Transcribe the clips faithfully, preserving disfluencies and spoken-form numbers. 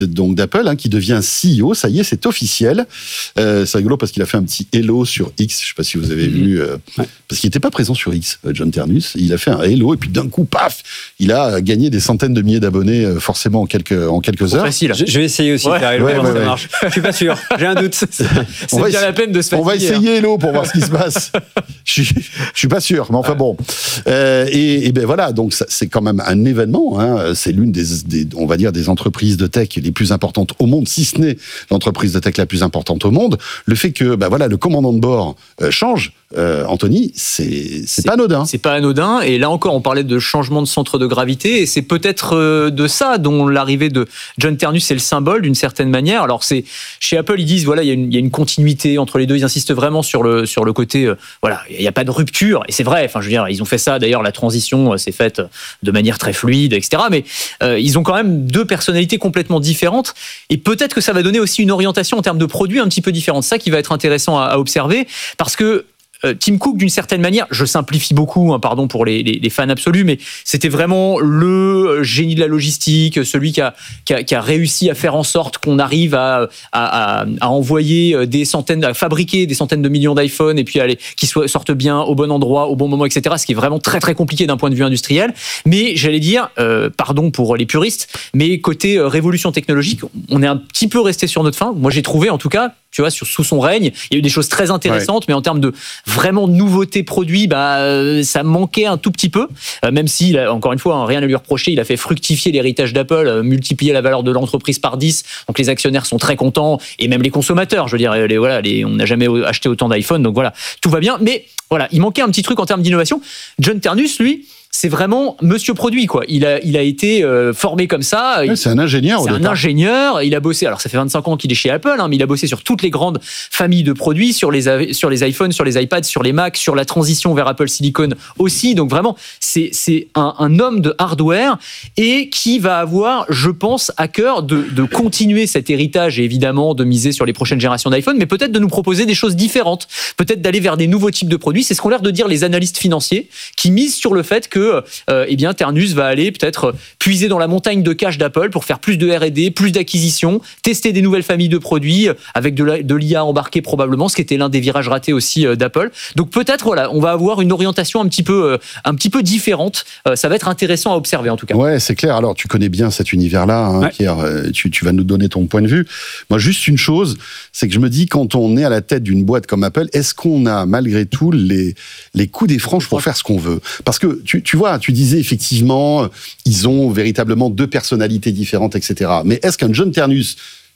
donc d'Apple, hein, qui devient C E O. Ça y est, c'est officiel. Euh, c'est rigolo parce qu'il a fait un petit hello sur X. Je ne sais pas si vous avez mm-hmm. vu, euh, ouais. parce qu'il n'était pas présent sur X, John Ternus. Il a fait un hello et puis d'un coup, paf, il a gagné des centaines de milliers d'abonnés, euh, forcément en quelques en quelques heures. Facile. Je, je vais essayer aussi. Ouais. Faire hello, ouais, ouais, ça ouais. marche. Je suis pas sûr. J'ai un doute. C'est, c'est bien essa- la peine de se fatiguer. On va essayer hello pour voir ce qui se passe. Je suis, je suis pas sûr, mais enfin bon. Euh, et, et ben voilà, donc ça, c'est quand même un événement. Hein. C'est l'une des, des, on va dire, des entreprises de tech les plus importantes au monde, si ce n'est l'entreprise de tech la plus importante au monde. Le fait que, ben voilà, le commandant de bord euh, change, euh, Anthony, c'est, c'est, c'est pas anodin. C'est pas anodin. Et là encore, on parlait de changement de centre de gravité, et c'est peut-être euh, de ça dont l'arrivée de John Ternus est le symbole d'une certaine manière. Alors c'est chez Apple, ils disent voilà, il y a une, il y a une continuité entre les deux. Ils insistent vraiment sur le sur le côté euh, voilà, il n'y a pas de rupture. Et c'est vrai. Enfin, je veux dire, ils ont fait ça. D'ailleurs, la transition euh, s'est faite de manière très fluide, et cetera. Mais euh, ils ont quand même deux personnalités complètement différentes. Et peut-être que ça va donner aussi une orientation en termes de produits un petit peu différente. C'est ça qui va être intéressant à, à observer, parce que Euh, Tim Cook, d'une certaine manière, je simplifie beaucoup, hein, pardon pour les, les, les fans absolus, mais c'était vraiment le génie de la logistique, celui qui a, qui a, qui a réussi à faire en sorte qu'on arrive à, à, à, à envoyer des centaines, à fabriquer des centaines de millions d'iPhone et puis aller, qu'ils soient, sortent bien au bon endroit, au bon moment, et cetera. Ce qui est vraiment très très compliqué d'un point de vue industriel. Mais j'allais dire, euh, pardon pour les puristes, mais côté euh, révolution technologique, on est un petit peu resté sur notre fin. Moi, j'ai trouvé, en tout cas, tu vois, sur, sous son règne, il y a eu des choses très intéressantes, ouais. mais en termes de vraiment nouveauté produit, bah, euh, ça manquait un tout petit peu. Euh, même si, là, encore une fois, hein, rien à lui reprocher, il a fait fructifier l'héritage d'Apple, euh, multiplier la valeur de l'entreprise par dix. Donc les actionnaires sont très contents, et même les consommateurs. Je veux dire, les, voilà, les, on n'a jamais acheté autant d'iPhone, donc voilà, tout va bien. Mais voilà, il manquait un petit truc en termes d'innovation. John Ternus, lui, c'est vraiment monsieur produit, quoi. Il a, il a été euh, formé comme ça. Ouais, c'est un ingénieur. C'est au un départ. ingénieur. Il a bossé. Alors, ça fait vingt-cinq ans qu'il est chez Apple, hein, mais il a bossé sur toutes les grandes familles de produits, sur les, sur les iPhones, sur les iPads, sur les Macs, sur la transition vers Apple Silicon aussi. Donc, vraiment, c'est, c'est un, un homme de hardware et qui va avoir, je pense, à cœur de, de continuer cet héritage et évidemment de miser sur les prochaines générations d'iPhone, mais peut-être de nous proposer des choses différentes. Peut-être d'aller vers des nouveaux types de produits. C'est ce qu'ont l'air de dire les analystes financiers qui misent sur le fait que, euh, eh bien, Ternus va aller peut-être puiser dans la montagne de cash d'Apple pour faire plus de R et D, plus d'acquisitions, tester des nouvelles familles de produits avec de, la, de l'I A embarquée probablement, ce qui était l'un des virages ratés aussi d'Apple. Donc peut-être, voilà, on va avoir une orientation un petit peu, un petit peu différente. Ça va être intéressant à observer en tout cas. Ouais, c'est clair. Alors tu connais bien cet univers-là, hein, ouais. Pierre. Tu, tu vas nous donner ton point de vue. Moi, juste une chose, c'est que je me dis, quand on est à la tête d'une boîte comme Apple, est-ce qu'on a malgré tout les, les coups des franges pour faire ce qu'on veut ? Parce que tu, tu vois, tu disais effectivement, ils ont véritablement deux personnalités différentes, et cetera. Mais est-ce qu'un John Ternus,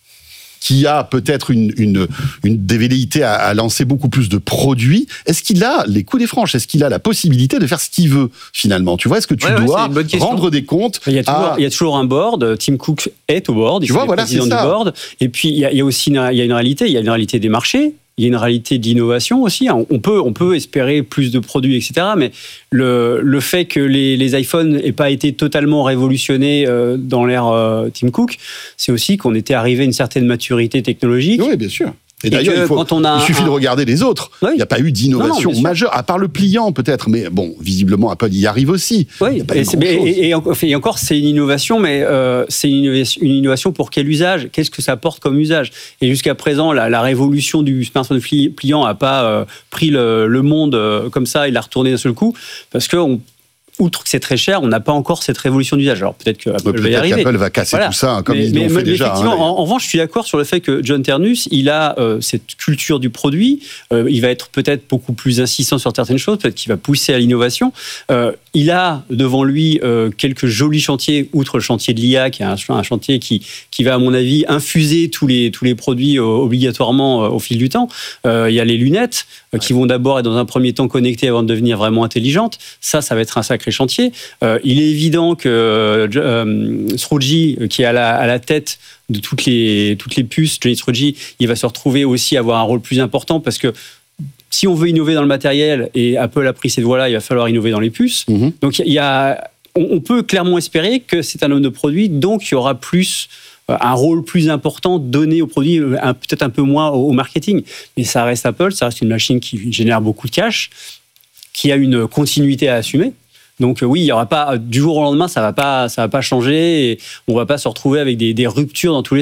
qui a peut-être une, une, une des velléités à, à lancer beaucoup plus de produits, est-ce qu'il a les coups des franches ? Est-ce qu'il a la possibilité de faire ce qu'il veut, finalement ? Tu vois, est-ce que tu ouais, dois ouais, rendre des comptes il y, a toujours, à... il y a toujours un board, Tim Cook est au board, il tu vois, est voilà, président c'est du ça. board, et puis il y a, il y a aussi une, il y a une réalité, il y a une réalité des marchés, il y a une réalité d'innovation aussi. On peut, on peut espérer plus de produits, et cetera. Mais le, le fait que les, les iPhones n'aient pas été totalement révolutionnés euh, dans l'ère euh, Tim Cook, c'est aussi qu'on était arrivé à une certaine maturité technologique. Oui, bien sûr. Et, et d'ailleurs, il, faut, quand on a il suffit un... de regarder les autres. Oui. Il n'y a pas eu d'innovation non, non, majeure, à part le pliant peut-être. Mais bon, visiblement, Apple y arrive aussi. Oui, il y a pas et, c'est, et, et, et encore, c'est une innovation, mais euh, c'est une innovation, une innovation pour quel usage ? Qu'est-ce que ça apporte comme usage ? Et jusqu'à présent, la, la révolution du smartphone pliant n'a pas euh, pris le, le monde euh, comme ça et l'a retourné d'un seul coup, parce qu'on outre que c'est très cher, on n'a pas encore cette révolution d'usage. Alors peut-être que Apple va y arriver. Apple va casser voilà. tout ça, comme mais, ils l'ont mais, fait mais déjà. Effectivement, hein, en, en revanche, je suis d'accord sur le fait que John Ternus, il a euh, cette culture du produit. Euh, il va être peut-être beaucoup plus insistant sur certaines choses. Peut-être qu'il va pousser à l'innovation. Euh, il a devant lui euh, quelques jolis chantiers, outre le chantier de l'I A, qui est un, un chantier qui, qui va, à mon avis, infuser tous les, tous les produits euh, obligatoirement euh, au fil du temps. Euh, il y a les lunettes euh, qui vont d'abord être dans un premier temps connectées avant de devenir vraiment intelligentes. Ça, ça va être un sacré chantier. Euh, il est évident que euh, Srouji, qui est à la, à la tête de toutes les, toutes les puces, Johnny Srouji, il va se retrouver aussi à avoir un rôle plus important parce que si on veut innover dans le matériel, et Apple a pris cette voie-là, il va falloir innover dans les puces. Mm-hmm. Donc il y a, on, on peut clairement espérer que c'est un homme de produit, donc il y aura plus un rôle plus important donné au produit, un, peut-être un peu moins au, au marketing. Mais ça reste Apple, ça reste une machine qui génère beaucoup de cash, qui a une continuité à assumer. Donc oui, il y aura pas du jour au lendemain, ça va pas, ça va pas changer. Et on va pas se retrouver avec des, des ruptures dans tous les